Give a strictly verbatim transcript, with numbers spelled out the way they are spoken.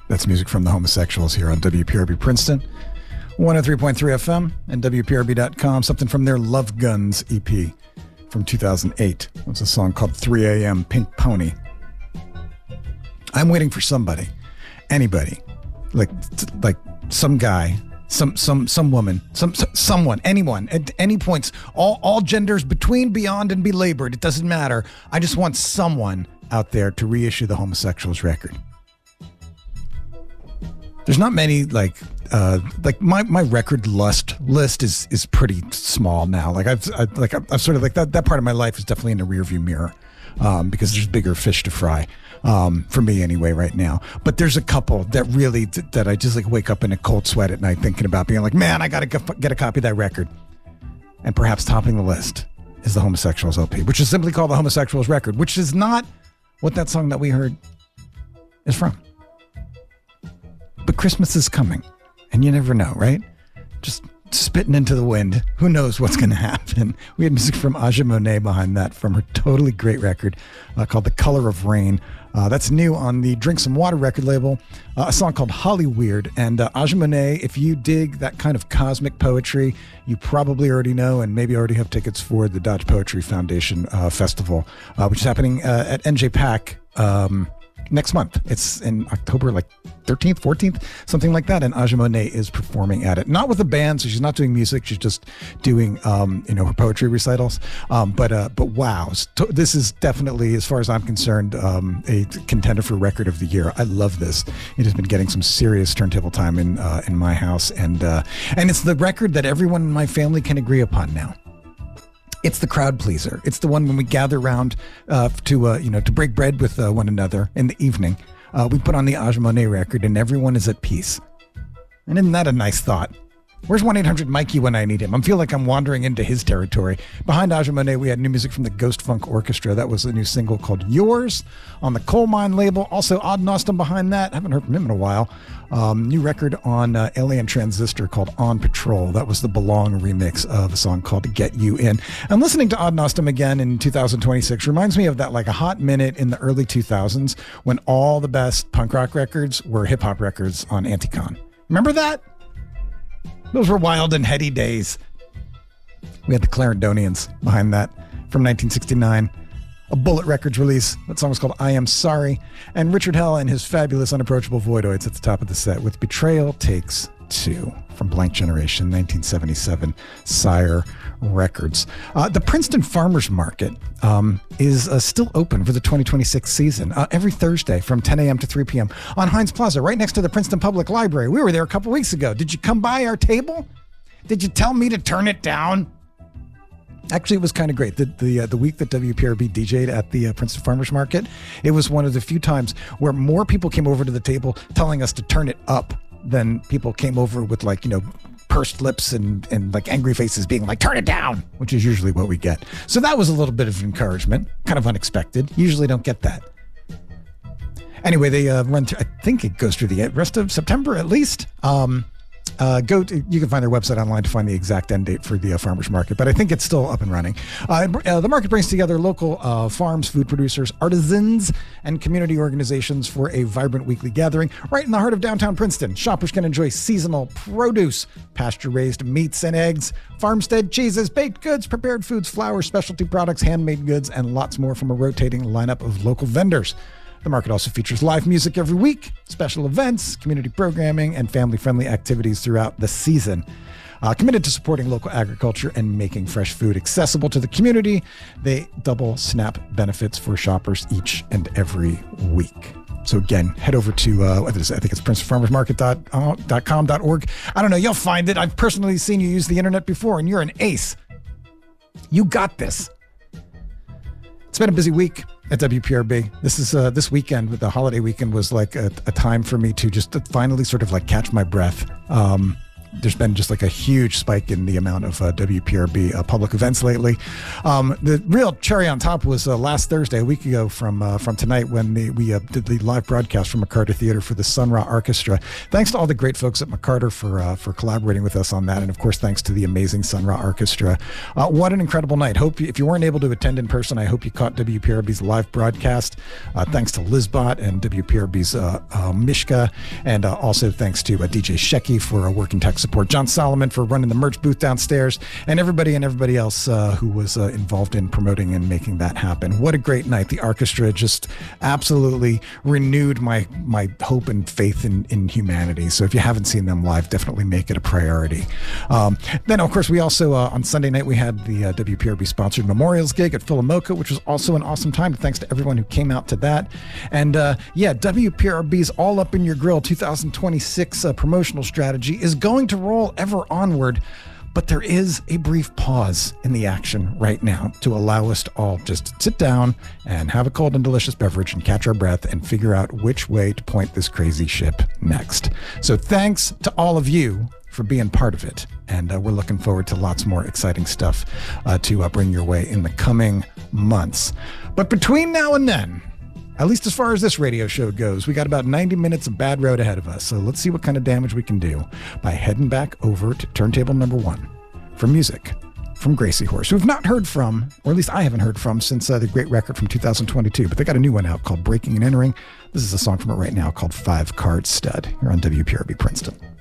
That's music from the Homosexuals here on W P R B Princeton, one oh three point three F M and W P R B dot com. Something from their Love Guns E P from two thousand eight. It's a song called three a.m. Pink Pony. I'm waiting for somebody, anybody, like like some guy, some some some woman, some someone, anyone, at any points, all all genders between, beyond, and belabored. It doesn't matter. I just want someone out there to reissue the Homosexuals record. There's not many, like, uh, like my, my record lust list is is pretty small now. Like I've I, like I've sort of like that that part of my life is definitely in the rearview mirror, um, because there's bigger fish to fry, um, for me anyway right now. But there's a couple that really that I just like wake up in a cold sweat at night thinking about, being like, man, I gotta get a copy of that record. And perhaps topping the list is the Homosexuals L P, which is simply called the Homosexuals record, which is not what that song that we heard is from. But Christmas is coming, and you never know, right? Just spitting into the wind. Who knows what's going to happen? We had music from Aja Monet behind that, from her totally great record uh, called The Color of Rain. Uh, that's new on the Drink Some Water record label. Uh, a song called Hollyweird. And uh, Aja Monet, if you dig that kind of cosmic poetry, you probably already know and maybe already have tickets for the Dodge Poetry Foundation uh, Festival, uh, which is happening uh, at N J PAC um, next month. It's in October, like thirteenth, fourteenth, something like that. And Aja Monet is performing at it. Not with a band, so she's not doing music. She's just doing, um, you know, her poetry recitals. Um, but, uh, but wow, this is definitely, as far as I'm concerned, um, a contender for Record of the Year. I love this. It has been getting some serious turntable time in, uh, in my house. And, uh, and it's the record that everyone in my family can agree upon now. It's the crowd pleaser. It's the one when we gather around uh, to, uh, you know, to break bread with uh, one another in the evening. Uh, we put on the Aja Monet record and everyone is at peace. And isn't that a nice thought? Where's one eight hundred Mikey when I need him? I feel like I'm wandering into his territory. Behind Aja Monet, we had new music from the Ghost Funk Orchestra. That was a new single called Yours on the Coal Mine label. Also, Odd Nostrum behind that. I haven't heard from him in a while. Um, new record on uh, Alien Transistor called On Patrol. That was the Belong remix of a song called Get You In. And listening to Odd Nostrum again in two thousand twenty-six reminds me of that, like a hot minute in the early two thousands when all the best punk rock records were hip hop records on Anticon. Remember that? Those were wild and heady days. We had the Clarendonians behind that from nineteen sixty-nine. A Bullet Records release. That song was called I Am Sorry. And Richard Hell and his fabulous Unapproachable Voidoids at the top of the set with Betrayal Takes Two from Blank Generation, nineteen seventy-seven, Sire Records. Uh, the Princeton Farmers Market um, is uh, still open for the twenty twenty-six season uh, every Thursday from ten a.m. to three p.m. on Heinz Plaza, right next to the Princeton Public Library. We were there a couple weeks ago. Did you come by our table? Did you tell me to turn it down? Actually, it was kind of great. The the, uh, the week that W P R B D J'd at the uh, Princeton Farmers Market, it was one of the few times where more people came over to the table telling us to turn it up than people came over with, like, you know, pursed lips and, and like angry faces being like, turn it down, which is usually what we get. So that was a little bit of encouragement, kind of unexpected. Usually don't get that. Anyway, they uh, run through, I think it goes through the rest of September at least. Um, Uh, go to, you can find their website online to find the exact end date for the uh, farmers market, but I think it's still up and running. Uh, uh, the market brings together local uh, farms, food producers, artisans, and community organizations for a vibrant weekly gathering right in the heart of downtown Princeton. Shoppers can enjoy seasonal produce, pasture-raised meats and eggs, farmstead cheeses, baked goods, prepared foods, flour, specialty products, handmade goods, and lots more from a rotating lineup of local vendors. The market also features live music every week, special events, community programming, and family-friendly activities throughout the season. Uh, committed to supporting local agriculture and making fresh food accessible to the community, they double SNAP benefits for shoppers each and every week. So again, head over to, uh, I think it's princeton farmers market dot com dot org. I don't know, you'll find it. I've personally seen you use the internet before, and you're an ace. You got this. It's been a busy week at W P R B. This is uh, this weekend, with the holiday weekend, was like a, a time for me to just finally sort of like catch my breath. Um, there's been just like a huge spike in the amount of uh, W P R B uh, public events lately. Um, the real cherry on top was uh, last Thursday, a week ago from uh, from tonight, when the, we uh, did the live broadcast from McCarter Theater for the Sun Ra Orchestra. Thanks to all the great folks at McCarter for uh, for collaborating with us on that, and of course thanks to the amazing Sun Ra Orchestra. Uh, what an incredible night! Hope you, if you weren't able to attend in person, I hope you caught W P R B's live broadcast. Uh, thanks to Lizbot and W P R B's uh, uh, Mishka, and uh, also thanks to uh, D J Shecky for uh, working tech support, John Solomon for running the merch booth downstairs, and everybody and everybody else uh, who was uh, involved in promoting and making that happen. What a great night! The orchestra just absolutely renewed my my hope and faith in, in humanity. So if you haven't seen them live, definitely make it a priority. Um, then, of course, we also uh, on Sunday night we had the uh, W P R B sponsored Memorials gig at Philomoka, which was also an awesome time. Thanks to everyone who came out to that. And uh, yeah, W P R B's All Up in Your Grill two thousand twenty-six uh, promotional strategy is going to roll ever onward. But there is a brief pause in the action right now to allow us to all just sit down and have a cold and delicious beverage and catch our breath and figure out which way to point this crazy ship next. So thanks to all of you for being part of it. And uh, we're looking forward to lots more exciting stuff uh, to uh, bring your way in the coming months. But between now and then, at least as far as this radio show goes, we got about ninety minutes of bad road ahead of us. So let's see what kind of damage we can do by heading back over to turntable number one for music from Gracie Horse, who we've not heard from, or at least I haven't heard from, since uh, the great record from two thousand twenty-two. But they got a new one out called Breaking and Entering. This is a song from it right now called Five Card Stud here on W P R B Princeton.